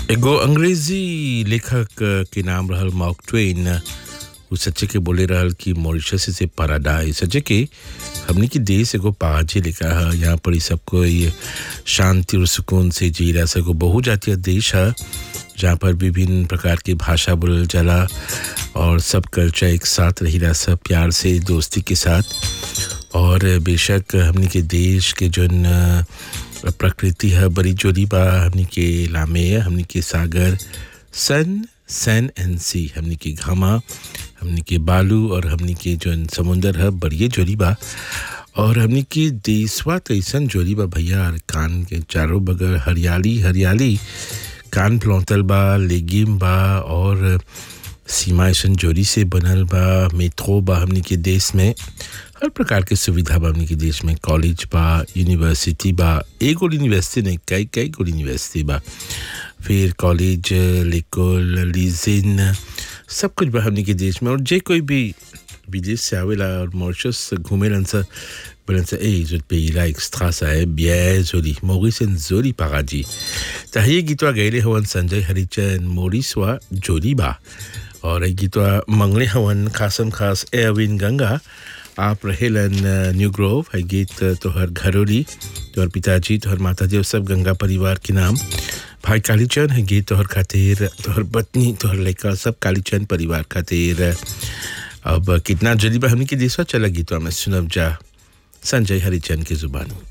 एगो अंग्रेजी लेखक के नाम रहल मार्क ट्वेन। वो सच्चे के बोले रहल कि मॉरिशस से पैराडाइज सच्चे के हमने की देश एगो पहाड़ी लिखा है। यहाँ पर ही सब कोई शांति और सुकून से जी रहा। सको बहुजातीय देश है जहाँ पर विभिन्न प्रकार की भाषा बोलल जाला और सब कल्चर एक साथ रही रहा, सब प्यार से दोस्ती के साथ। और बेशक हमने के देश के जोन प्रकृति है बड़ी जोरी बा। हमने के लामे है, हमने के सागर सन एंड सी, हमने के घामा, हमने के बालू और हमने के जोन समुंदर है बड़ी जोरी बा। और हमने के देशवा तैसन जोरी बा भैया, कान के चारों बगल हरियाली हरियाली, कान प्लौतल बा, लेगिम बा और सीमा ऐसन जोरी से बनल बा। मेट्रो बा हमने के देश में, हर प्रकार के सुविधा बा हमने के देश में। कॉलेज बा, यूनिवर्सिटी बा, एगो यूनिवर्सिटी नहीं कई गो यूनिवर्सिटी बा। फिर कॉलेज, लेकोल, लीजिन सब कुछ बा हमने के देश में। और जे कोई भी विदेश से आवेला और मॉरिशस घूमेलन सा बोलन सा ए जो पेला एक्स्ट्रा सा है bien joli मॉरिशन जोरी पागाजी। ताहिए गीतवा गैले हवन संजय हरिचंद मोरिसवा जोरी बा। और ये गीतवा मंगले हवन खासम खास एविन गंगा। आप रहेलन न्यू ग्रोव। है गीत तोहर घरोली, तोहर पिताजी, तोहर माताजी और सब गंगा परिवार के नाम। भाई कालीचंद है गीत तोहर खातिर, तोहर पत्नी, तोहर लड़का, सब कालीचंद परिवार खातिर। अब कितना जल्दी हमने की देशवा चला गीतवा में सुनब जा संजय हरिचंद की जुबानी।